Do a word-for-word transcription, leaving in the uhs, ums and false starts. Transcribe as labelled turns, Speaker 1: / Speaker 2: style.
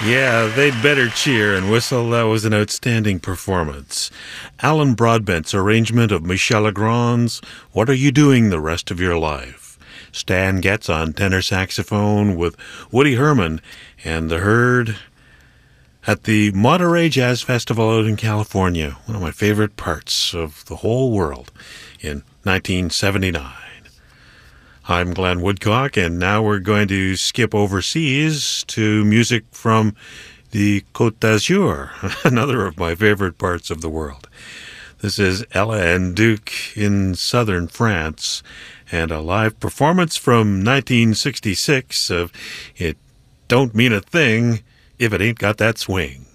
Speaker 1: Yeah, they'd better cheer and whistle. That was an outstanding performance. Alan Broadbent's arrangement of Michel Legrand's What Are You Doing the Rest of Your Life? Stan Getz on tenor saxophone with Woody Herman and the Herd at the Monterey Jazz Festival out in California, one of my favorite parts of the whole world, in nineteen seventy-nine. I'm Glenn Woodcock, and now we're going to skip overseas to music from the Côte d'Azur, another of my favorite parts of the world. This is Ella and Duke in southern France, and a live performance from nineteen sixty-six of It Don't Mean a Thing If It Ain't Got That Swing.